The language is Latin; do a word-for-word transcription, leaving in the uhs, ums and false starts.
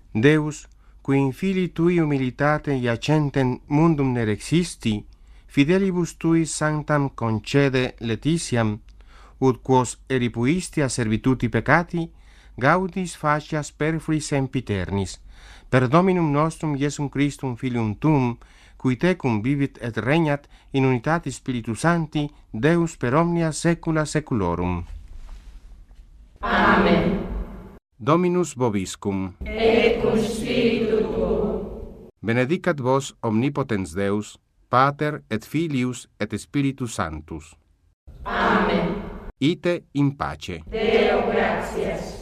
Deus, qui in filii tui humilitate iacentem mundum nerexisti, fidelibus tui sanctam concede letitiam, ut quos eripuisti a servituti peccati, gaudis facias perfui sempiternis, per Dominum nostrum Iesum Christum Filium tuum, qui tecum vivit et regnat in unitate Spiritus Sancti, Deus per omnia saecula saeculorum. Amen. Dominus vobiscum. Et cum spiritu tuo. Benedicat vos omnipotens Deus, Pater et Filius et Spiritus Sanctus. Amen. Ite in pace. Deo gratias.